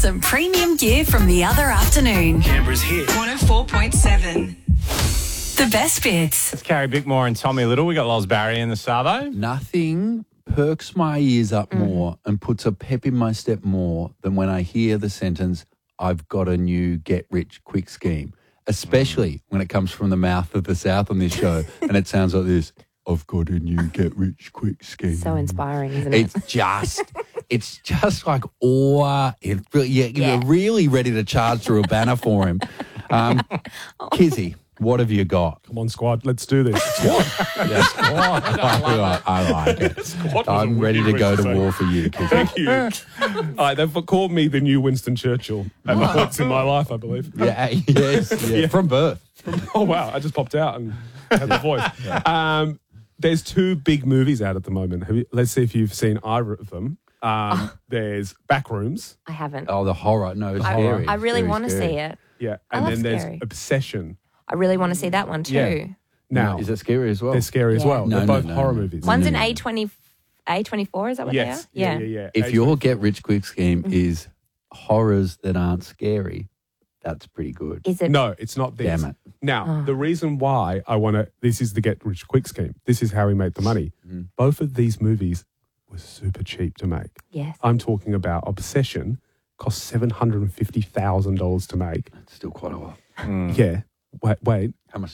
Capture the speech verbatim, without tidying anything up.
some premium gear from the other afternoon. Canberra's hit. one oh four point seven. The best bits. It's Carrie Bickmore and Tommy Little. We got Loz Barry in the Savo. Nothing perks my ears up more and puts a pep in my step more than when I hear the sentence, I've got a new get-rich-quick scheme, especially when it comes from the mouth of the South on this show and it sounds like this, I've got a new get-rich-quick scheme. So inspiring, isn't it? It's just, it's just like awe. It, yeah, Yeah. You're really ready to charge through a banner for him. Um, Kizzy, what have you got? Come on, squad, let's do this. Squad. Yeah, squad. I, like, I like it. Squad was a I'm ready to weird go way to say. war for you, Kizzy. Thank you. All right, they've called me the new Winston Churchill at points in my life, I believe. Yeah, yes, yeah. Yeah. From birth. Oh, wow. I just popped out and had the voice. Um, there's two big movies out at the moment. Have you, let's see if you've seen either of them. Um, there's Backrooms. I haven't. Oh, the horror. No, it's I, scary. I really Very want to scary. see it. Yeah. I And love then there's scary. Obsession. I really want to see that one too. Yeah. Now, Is it scary as well? they're scary as Yeah. well. No, they're no, both no, horror no. movies. One's No, an no, no. A twenty, A twenty-four, is that what Yes. they are? Yeah, yeah, yeah. If Age- your get-rich-quick scheme is horrors that aren't scary, that's pretty good. Is it? No, it's not this. Damn it. Now, the reason why I want to, this is the get rich quick scheme. This is how we make the money. Mm. Both of these movies were super cheap to make. Yes. I'm talking about Obsession, cost seven hundred fifty thousand dollars to make. It's still quite a lot. Yeah. Wait, wait. How much